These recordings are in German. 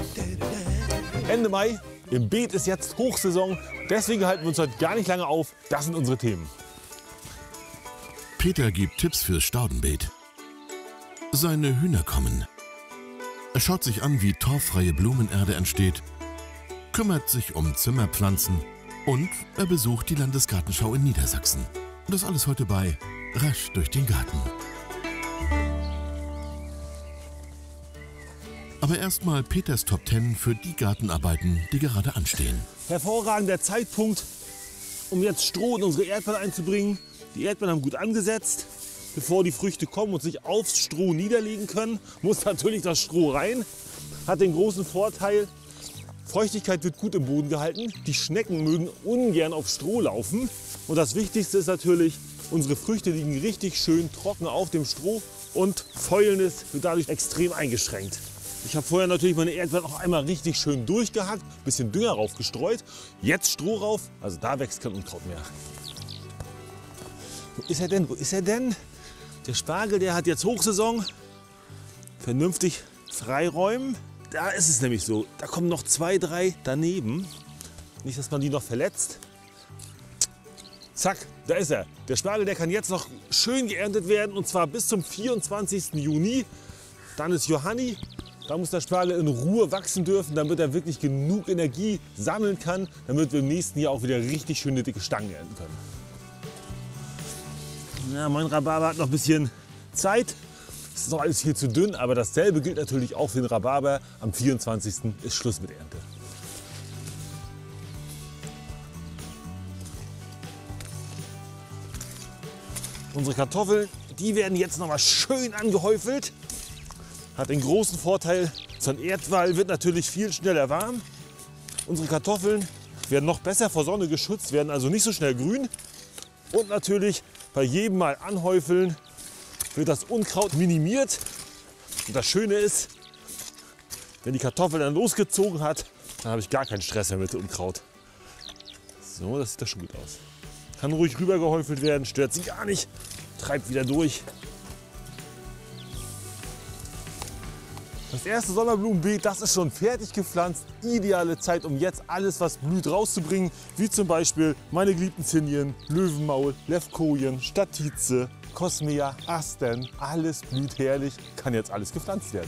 Ende Mai, im Beet ist jetzt Hochsaison, deswegen halten wir uns heute gar nicht lange auf. Das sind unsere Themen. Peter gibt Tipps fürs Staudenbeet. Seine Hühner kommen. Er schaut sich an, wie torffreie Blumenerde entsteht, kümmert sich um Zimmerpflanzen und er besucht die Landesgartenschau in Niedersachsen. Das alles heute bei Rasch durch den Garten. Aber erstmal Peters Top 10 für die Gartenarbeiten, die gerade anstehen. Hervorragender Zeitpunkt, um jetzt Stroh in unsere Erdbeeren einzubringen. Die Erdbeeren haben gut angesetzt. Bevor die Früchte kommen und sich aufs Stroh niederlegen können, muss natürlich das Stroh rein. Hat den großen Vorteil, Feuchtigkeit wird gut im Boden gehalten. Die Schnecken mögen ungern auf Stroh laufen. Und das Wichtigste ist natürlich, unsere Früchte liegen richtig schön trocken auf dem Stroh und Fäulnis wird dadurch extrem eingeschränkt. Ich habe vorher natürlich meine Erdbeeren auch einmal richtig schön durchgehackt, bisschen Dünger raufgestreut. Jetzt Stroh rauf, also da wächst kein Unkraut mehr. Wo ist er denn? Wo ist er denn? Der Spargel, der hat jetzt Hochsaison. Vernünftig freiräumen. Da ist es nämlich so. Da kommen noch 2, 3 daneben. Nicht, dass man die noch verletzt. Zack, da ist er. Der Spargel, der kann jetzt noch schön geerntet werden. Und zwar bis zum 24. Juni. Dann ist Johanni. Da muss der Spargel in Ruhe wachsen dürfen, damit er wirklich genug Energie sammeln kann, damit wir im nächsten Jahr auch wieder richtig schöne dicke Stangen ernten können. Ja, mein Rhabarber hat noch ein bisschen Zeit. Es ist noch alles viel zu dünn, aber dasselbe gilt natürlich auch für den Rhabarber. Am 24. ist Schluss mit Ernte. Unsere Kartoffeln, die werden jetzt noch mal schön angehäufelt. Hat den großen Vorteil, so ein Erdwall wird natürlich viel schneller warm. Unsere Kartoffeln werden noch besser vor Sonne geschützt, werden also nicht so schnell grün. Und natürlich bei jedem Mal anhäufeln wird das Unkraut minimiert. Und das Schöne ist, wenn die Kartoffel dann losgezogen hat, dann habe ich gar keinen Stress mehr mit dem Unkraut. So, das sieht doch schon gut aus. Kann ruhig rüber gehäufelt werden, stört sie gar nicht, treibt wieder durch. Das erste Sommerblumenbeet, das ist schon fertig gepflanzt. Ideale Zeit, um jetzt alles, was blüht, rauszubringen. Wie zum Beispiel meine geliebten Zinien, Löwenmaul, Levkojen, Statize, Cosmea, Astern. Alles blüht herrlich, kann jetzt alles gepflanzt werden.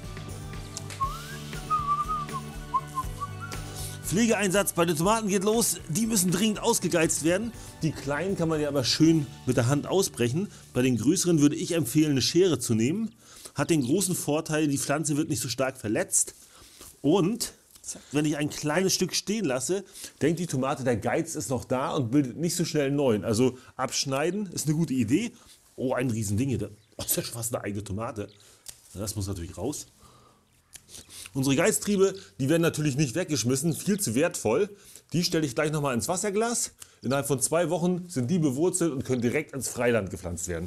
Pflegeeinsatz bei den Tomaten geht los. Die müssen dringend ausgegeizt werden. Die kleinen kann man ja aber schön mit der Hand ausbrechen. Bei den größeren würde ich empfehlen, eine Schere zu nehmen. Hat den großen Vorteil, die Pflanze wird nicht so stark verletzt. Und wenn ich ein kleines Stück stehen lasse, denkt die Tomate, der Geiz ist noch da und bildet nicht so schnell einen neuen. Also abschneiden ist eine gute Idee. Oh, ein Riesending hier. Das ist ja fast eine eigene Tomate. Das muss natürlich raus. Unsere Geiztriebe, die werden natürlich nicht weggeschmissen, viel zu wertvoll. Die stelle ich gleich noch mal ins Wasserglas. Innerhalb von 2 Wochen sind die bewurzelt und können direkt ins Freiland gepflanzt werden.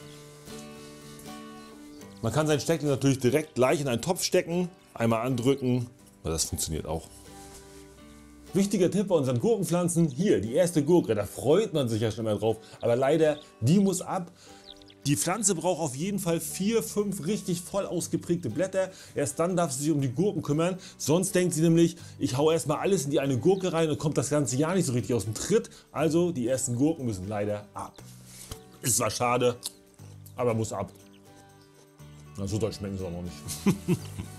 Man kann sein Steckling natürlich direkt gleich in einen Topf stecken, einmal andrücken, das funktioniert auch. Wichtiger Tipp bei unseren Gurkenpflanzen, hier die erste Gurke, da freut man sich ja schon mal drauf, aber leider, die muss ab. Die Pflanze braucht auf jeden Fall 4, 5 richtig voll ausgeprägte Blätter, erst dann darf sie sich um die Gurken kümmern, sonst denkt sie nämlich, ich hau erstmal alles in die eine Gurke rein und kommt das ganze Jahr nicht so richtig aus dem Tritt, also die ersten Gurken müssen leider ab. Ist zwar schade, aber muss ab. Na, so doll schmecken sie auch noch nicht.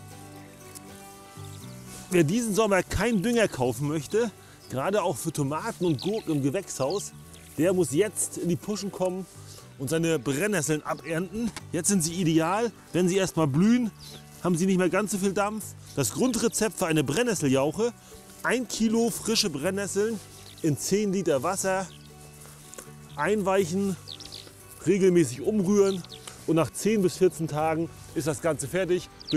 Wer diesen Sommer keinen Dünger kaufen möchte, gerade auch für Tomaten und Gurken im Gewächshaus, der muss jetzt in die Puschen kommen und seine Brennnesseln abernten. Jetzt sind sie ideal, wenn sie erstmal blühen, haben sie nicht mehr ganz so viel Dampf. Das Grundrezept für eine Brennnesseljauche: 1 Kilo frische Brennnesseln in 10 Liter Wasser einweichen, regelmäßig umrühren. Und nach 10 bis 14 Tagen ist das Ganze fertig.